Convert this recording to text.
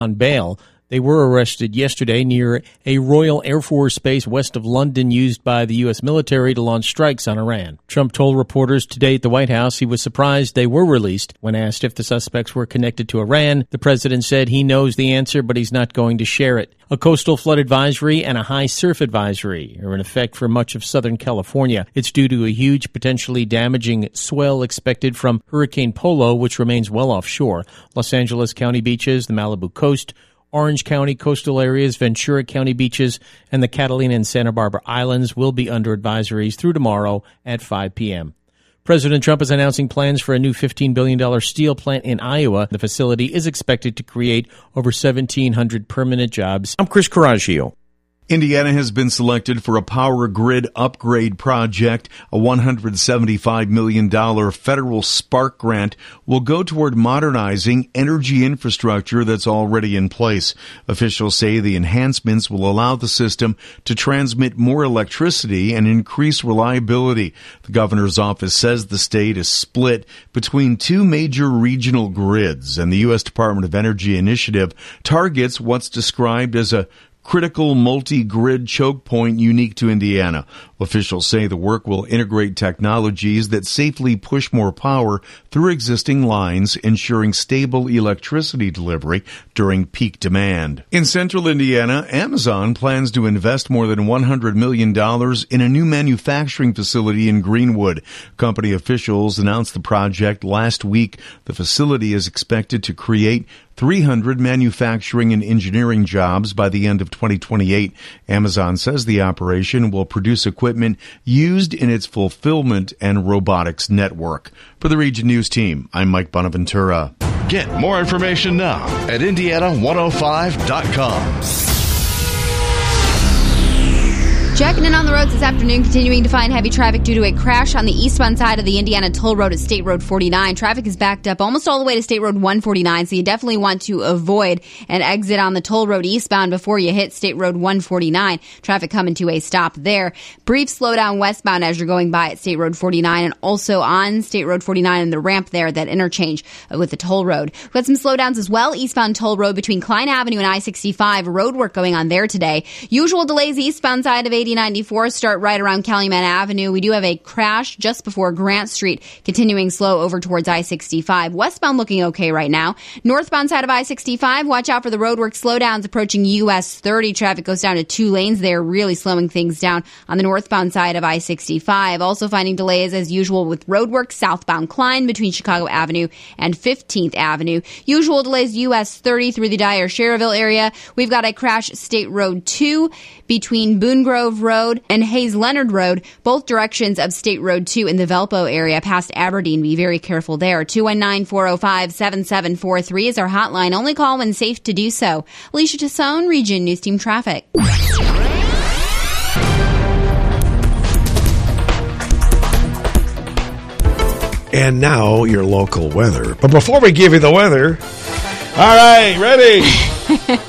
on bail. They were arrested yesterday near a Royal Air Force base west of London used by the U.S. military to launch strikes on Iran. Trump told reporters today at the White House he was surprised they were released. When asked if the suspects were connected to Iran, the president said he knows the answer, but he's not going to share it. A coastal flood advisory and a high surf advisory are in effect for much of Southern California. It's due to a huge, potentially damaging swell expected from Hurricane Polo, which remains well offshore. Los Angeles County beaches, the Malibu coast, Orange County coastal areas, Ventura County beaches, and the Catalina and Santa Barbara Islands will be under advisories through tomorrow at 5 p.m. President Trump is announcing plans for a new $15 billion steel plant in Iowa. The facility is expected to create over 1,700 permanent jobs. I'm Chris Coraggio. Indiana has been selected for a power grid upgrade project. A $175 million federal Spark grant will go toward modernizing energy infrastructure that's already in place. Officials say the enhancements will allow the system to transmit more electricity and increase reliability. The governor's office says the state is split between two major regional grids, and the U.S. Department of Energy initiative targets what's described as a critical multi-grid choke point unique to Indiana. Officials say the work will integrate technologies that safely push more power through existing lines, ensuring stable electricity delivery during peak demand. In central Indiana, Amazon plans to invest more than $100 million in a new manufacturing facility in Greenwood. Company officials announced the project last week. The facility is expected to create 300 manufacturing and engineering jobs by the end of 2028. Amazon says the operation will produce equipment used in its fulfillment and robotics network. For the Region News Team, I'm Mike Bonaventura. Get more information now at Indiana105.com. Checking in on the roads this afternoon, continuing to find heavy traffic due to a crash on the eastbound side of the Indiana Toll Road at State Road 49. Traffic is backed up almost all the way to State Road 149, so you definitely want to avoid an exit on the Toll Road eastbound before you hit State Road 149. Traffic coming to a stop there. Brief slowdown westbound as you're going by at State Road 49 and also on State Road 49 and the ramp there, that interchange with the Toll Road. We've got some slowdowns as well. Eastbound Toll Road between Klein Avenue and I-65. Road work going on there today. Usual delays eastbound side of 94 start right around Calumet Avenue. We do have a crash just before Grant Street, continuing slow over towards I-65. Westbound looking okay right now. Northbound side of I-65, watch out for the roadwork slowdowns approaching US 30. Traffic goes down to 2 lanes there, really slowing things down on the northbound side of I-65. Also finding delays as usual with roadwork southbound Klein between Chicago Avenue and 15th Avenue. Usual delays US 30 through the Dyer-Sherrville area. We've got a crash State Road 2 between Boone Grove Road and Hayes Leonard Road, both directions of State Road 2 in the Valpo area past Aberdeen. Be very careful there. 219-405-7743 is our hotline. Only call when safe to do so. Alicia Tassone, Region News Team Traffic. And now your local weather. But before we give you the weather, all right, ready?